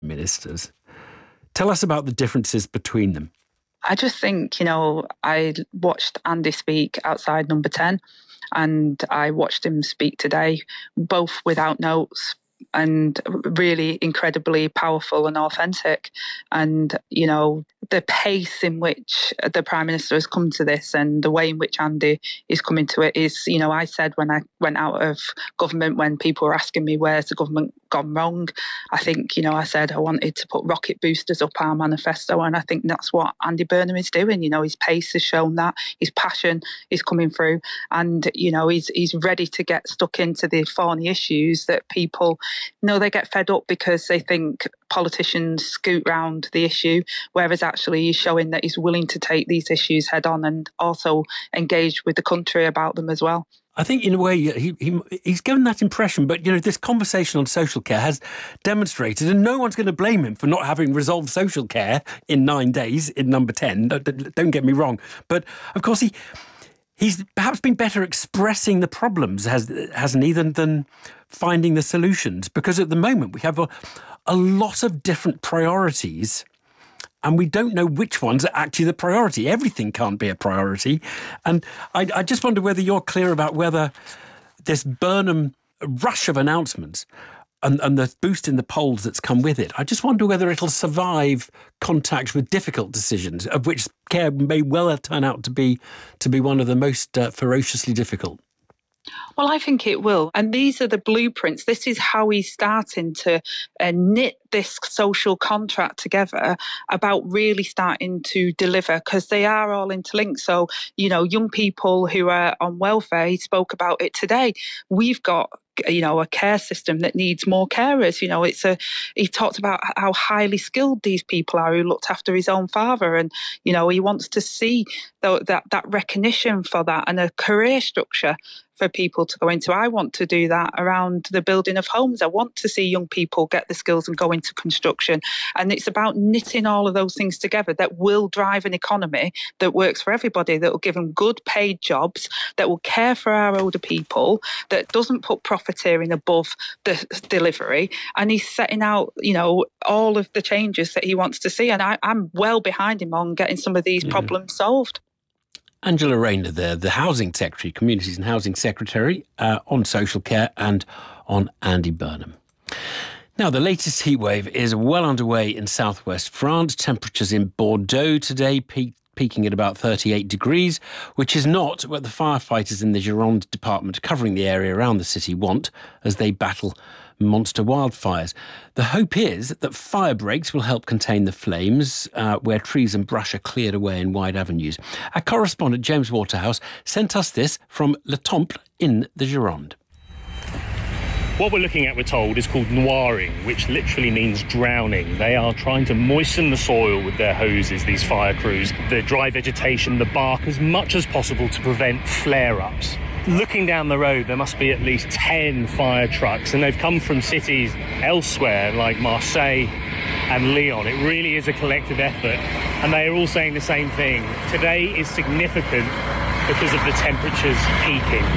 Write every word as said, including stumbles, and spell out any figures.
ministers. Tell us about the differences between them. I just think, you know, I watched Andy speak outside Number ten and I watched him speak today, both without notes and really incredibly powerful and authentic. And, you know, the pace in which the Prime Minister has come to this and the way in which Andy is coming to it is, you know, I said when I went out of government, when people were asking me where's the government gone wrong, I think, you know, I said I wanted to put rocket boosters up our manifesto, and I think that's what Andy Burnham is doing. You know, his pace has shown that, his passion is coming through, and, you know, he's he's ready to get stuck into the thorny issues that people, you know, they get fed up because they think politicians scoot round the issue, whereas actually he's showing that he's willing to take these issues head on and also engage with the country about them as well. I think in a way he, he he's given that impression, but, you know, this conversation on social care has demonstrated, and no one's going to blame him for not having resolved social care in nine days in Number ten, don't get me wrong. But, of course, he he's perhaps been better expressing the problems, has, hasn't he, than, than finding the solutions, because at the moment we have a, a lot of different priorities and we don't know which ones are actually the priority. Everything can't be a priority. And I, I just wonder whether you're clear about whether this Burnham rush of announcements and, and the boost in the polls that's come with it, I just wonder whether it'll survive contact with difficult decisions, of which care may well turn out to be to be one of the most uh, ferociously difficult. Well, I think it will. And these are the blueprints. This is how he's starting to uh, knit this social contract together about really starting to deliver, because they are all interlinked. So, you know, young people who are on welfare, he spoke about it today. We've got, you know, a care system that needs more carers. You know, it's a, he talked about how highly skilled these people are who looked after his own father. And, you know, he wants to see the, that, that recognition for that and a career structure for people to go into. I want to do that around the building of homes. I want to see young people get the skills and go into construction. And it's about knitting all of those things together that will drive an economy that works for everybody, that will give them good paid jobs, that will care for our older people, that doesn't put profiteering above the delivery. And he's setting out, you know, all of the changes that he wants to see. And I, I'm well behind him on getting some of these yeah. problems solved. Angela Rayner there, the Housing Secretary, Communities and Housing Secretary, uh, on social care and on Andy Burnham. Now, the latest heatwave is well underway in southwest France. Temperatures in Bordeaux today peaked peaking at about thirty-eight degrees, which is not what the firefighters in the Gironde department covering the area around the city want as they battle monster wildfires. The hope is that fire breaks will help contain the flames uh, where trees and brush are cleared away in wide avenues. Our correspondent James Waterhouse sent us this from Le Temple in the Gironde. What we're looking at, we're told, is called noiring, which literally means drowning. They are trying to moisten the soil with their hoses, these fire crews, the dry vegetation, the bark, as much as possible to prevent flare-ups. Looking down the road, there must be at least ten fire trucks, and they've come from cities elsewhere like Marseille and Lyon. It really is a collective effort, and they are all saying the same thing. Today is significant because of the temperatures peaking.